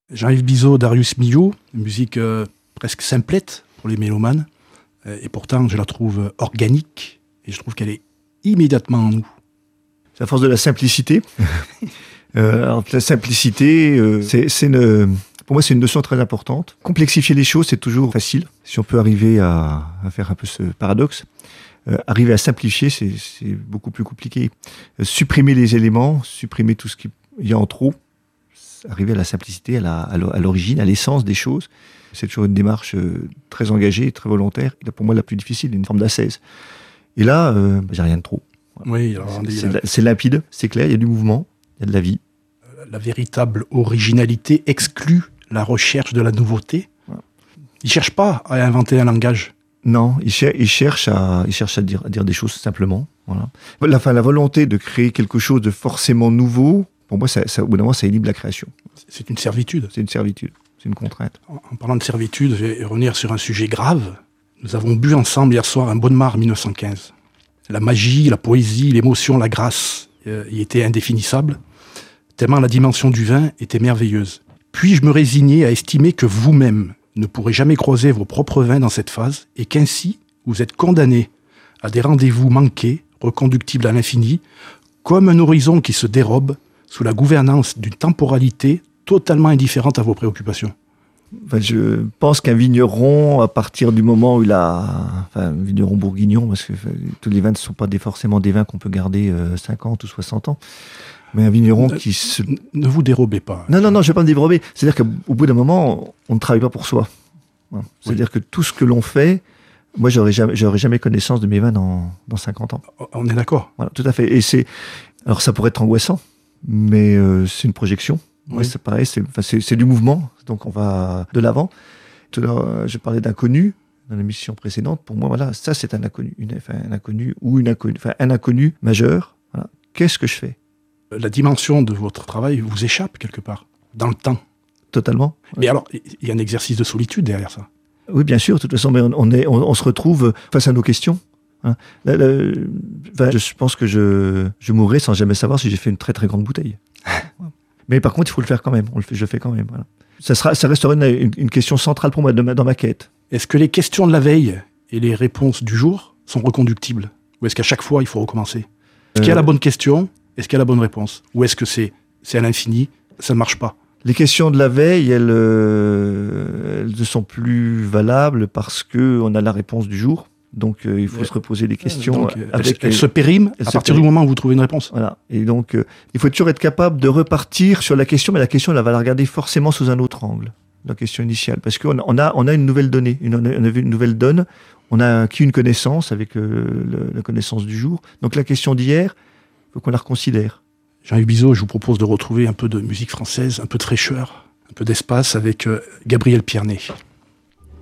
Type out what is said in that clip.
Jean-Yves Bizot, Darius Milhaud, une musique presque simplette pour les mélomanes, et pourtant je la trouve organique, et je trouve qu'elle est immédiatement en nous. C'est à force de la simplicité. Alors, la simplicité, pour moi, c'est une notion très importante. Complexifier les choses, c'est toujours facile. Si on peut arriver à faire un peu ce paradoxe, arriver à simplifier, c'est beaucoup plus compliqué. Supprimer les éléments, supprimer tout ce qu'il y a en trop, arriver à la simplicité, à l'origine, à l'essence des choses, c'est toujours une démarche très engagée, très volontaire. Et pour moi, la plus difficile, une forme d'ascèse. Et là, j'ai rien de trop. Oui, alors, c'est limpide, c'est clair, il y a du mouvement, il y a de la vie. La véritable originalité exclut la recherche de la nouveauté. Ouais. Il ne cherche pas à inventer un langage. Non, il cherche à dire des choses simplement. Voilà. La volonté de créer quelque chose de forcément nouveau, pour moi, au bout d'un moment, ça inhibe la création. C'est une servitude. C'est une servitude, c'est une contrainte. En parlant de servitude, je vais revenir sur un sujet grave. Nous avons bu ensemble hier soir un Bonnemar 1915. La magie, la poésie, l'émotion, la grâce y étaient indéfinissables, tellement la dimension du vin était merveilleuse. Puis-je me résigner à estimer que vous-même ne pourrez jamais croiser vos propres vins dans cette phase, et qu'ainsi, vous êtes condamné à des rendez-vous manqués, reconductibles à l'infini, comme un horizon qui se dérobe sous la gouvernance d'une temporalité totalement indifférente à vos préoccupations. Enfin, je pense qu'un vigneron, à partir du moment où un vigneron bourguignon, parce que tous les vins ne sont pas forcément des vins qu'on peut garder 50 ou 60 ans, mais un vigneron qui se... Ne vous dérobez pas. Non, je ne vais pas me dérober. C'est-à-dire qu'au bout d'un moment, on ne travaille pas pour soi. C'est-à-dire que tout ce que l'on fait, moi, j'aurais jamais connaissance de mes vins dans 50 ans. On est d'accord. Voilà, tout à fait. Et alors, ça pourrait être angoissant, mais c'est une projection. Oui. C'est pareil, c'est du mouvement, donc on va de l'avant. Tout à l'heure, je parlais d'inconnu dans l'émission précédente. Pour moi, voilà, ça c'est un inconnu, un inconnu majeur. Voilà. Qu'est-ce que je fais ? La dimension de votre travail vous échappe quelque part, dans le temps. Totalement. Mais alors, il y a un exercice de solitude derrière ça. Oui, bien sûr. De toute façon, mais on se retrouve face à nos questions. Hein. Je pense que je mourrai sans jamais savoir si j'ai fait une très très grande bouteille. Mais par contre, il faut le faire quand même. Je le fais quand même. Voilà. Ça restera une question centrale pour moi dans ma quête. Est-ce que les questions de la veille et les réponses du jour sont reconductibles ? Ou est-ce qu'à chaque fois, il faut recommencer ? Est-ce qu'il y a la bonne question ? Est-ce qu'il y a la bonne réponse ? Ou est-ce que c'est à l'infini ? Ça ne marche pas. Les questions de la veille, elles ne sont plus valables parce qu'on a la réponse du jour. Donc, il faut se reposer des questions. Donc, elles se périment à partir du moment où vous trouvez une réponse. Voilà. Et donc, il faut toujours être capable de repartir sur la question, mais la question, elle va la regarder forcément sous un autre angle, la question initiale. Parce qu'on a une nouvelle donnée, on a vu une nouvelle donne, on a acquis une connaissance avec la connaissance du jour. Donc, la question d'hier, il faut qu'on la reconsidère. Jean-Yves Bizot, je vous propose de retrouver un peu de musique française, un peu de fraîcheur, un peu d'espace avec Gabriel Pierné.